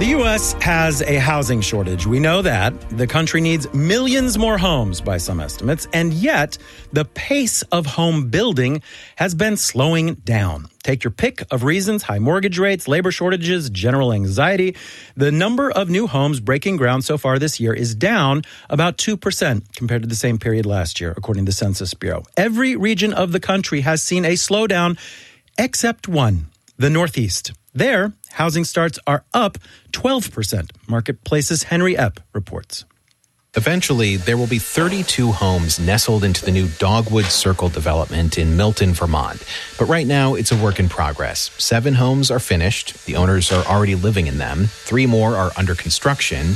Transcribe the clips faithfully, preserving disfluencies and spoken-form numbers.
The U S has a housing shortage. We know that. The country needs millions more homes by some estimates, and yet the pace of home building has been slowing down. Take your pick of reasons: high mortgage rates, labor shortages, general anxiety. The number of new homes breaking ground so far this year is down about two percent compared to the same period last year, according to the Census Bureau. Every region of the country has seen a slowdown except one, the Northeast. There, housing starts are up twelve percent. Marketplace's Henry Epp reports. Eventually, there will be thirty-two homes nestled into the new Dogwood Circle development in Milton, Vermont. But right now, it's a work in progress. Seven homes are finished. The owners are already living in them. Three more are under construction.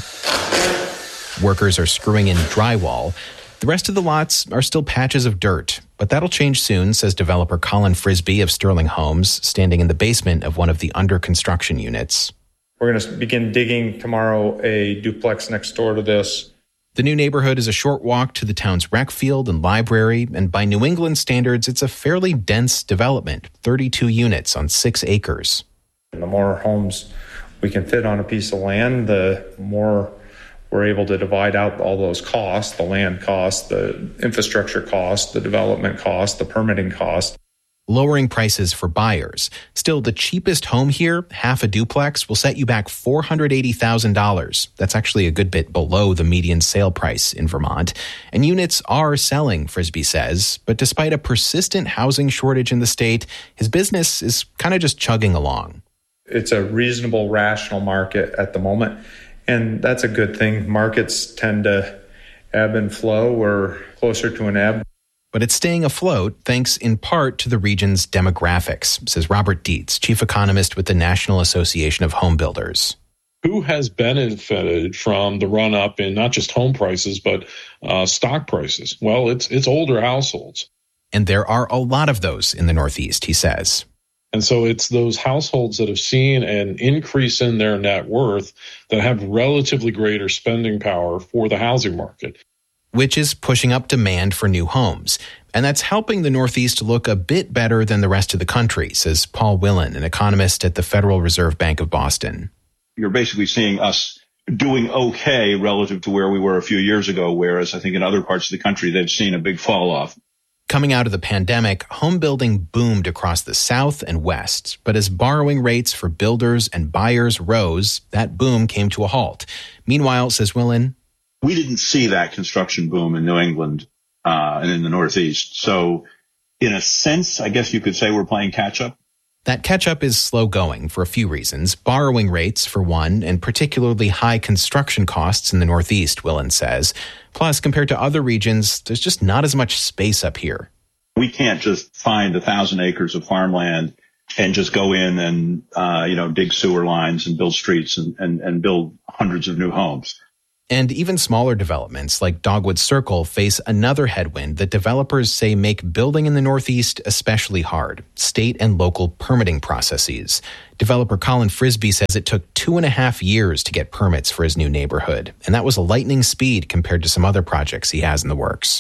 Workers are screwing in drywall. The rest of the lots are still patches of dirt. But that'll change soon, says developer Colin Frisbee of Sterling Homes, standing in the basement of one of the under construction units. We're going to begin digging tomorrow a duplex next door to this. The new neighborhood is a short walk to the town's rec field and library, and by New England standards, it's a fairly dense development, thirty-two units on six acres. The more homes we can fit on a piece of land, the more we're able to divide out all those costs, the land costs, the infrastructure costs, the development costs, the permitting costs. Lowering prices for buyers. Still, the cheapest home here, half a duplex, will set you back four hundred eighty thousand dollars. That's actually a good bit below the median sale price in Vermont. And units are selling, Frisbee says. But despite a persistent housing shortage in the state, his business is kind of just chugging along. It's a reasonable, rational market at the moment. And that's a good thing. Markets tend to ebb and flow. We're closer to an ebb. But it's staying afloat thanks in part to the region's demographics, says Robert Dietz, chief economist with the National Association of Home Builders. Who has benefited from the run-up in not just home prices, but uh, stock prices? Well, it's it's older households. And there are a lot of those in the Northeast, he says. And so it's those households that have seen an increase in their net worth that have relatively greater spending power for the housing market. Which is pushing up demand for new homes. And that's helping the Northeast look a bit better than the rest of the country, says Paul Willen, an economist at the Federal Reserve Bank of Boston. You're basically seeing us doing okay relative to where we were a few years ago, whereas I think in other parts of the country, they've seen a big fall off. Coming out of the pandemic, home building boomed across the South and West. But as borrowing rates for builders and buyers rose, that boom came to a halt. Meanwhile, says Willen, we didn't see that construction boom in New England uh, and in the Northeast. So in a sense, I guess you could say we're playing catch up. That catch-up is slow going for a few reasons. Borrowing rates, for one, and particularly high construction costs in the Northeast, Willen says. Plus, compared to other regions, there's just not as much space up here. We can't just find a thousand acres of farmland and just go in and, uh, you know, dig sewer lines and build streets and, and, and build hundreds of new homes. And even smaller developments like Dogwood Circle face another headwind that developers say make building in the Northeast especially hard: state and local permitting processes. Developer Colin Frisbee says it took two and a half years to get permits for his new neighborhood, and that was a lightning speed compared to some other projects he has in the works.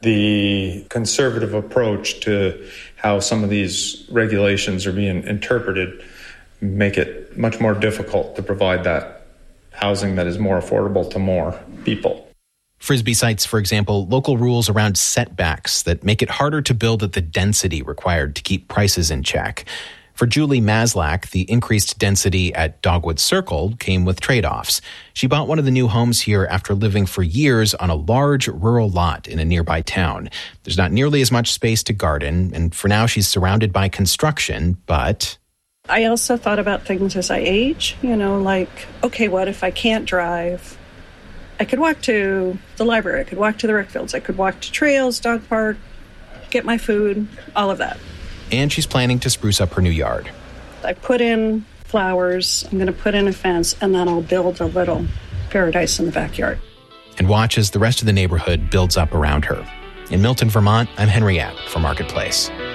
The conservative approach to how some of these regulations are being interpreted make it much more difficult to provide that housing that is more affordable to more people. Frisbee cites, for example, local rules around setbacks that make it harder to build at the density required to keep prices in check. For Julie Maslak, the increased density at Dogwood Circle came with trade-offs. She bought one of the new homes here after living for years on a large rural lot in a nearby town. There's not nearly as much space to garden, and for now she's surrounded by construction, but I also thought about things as I age, you know, like, okay, what if I can't drive? I could walk to the library, I could walk to the rec fields, I could walk to trails, dog park, get my food, all of that. And she's planning to spruce up her new yard. I put in flowers, I'm going to put in a fence, and then I'll build a little paradise in the backyard. And watch as the rest of the neighborhood builds up around her. In Milton, Vermont, I'm Henry App for Marketplace.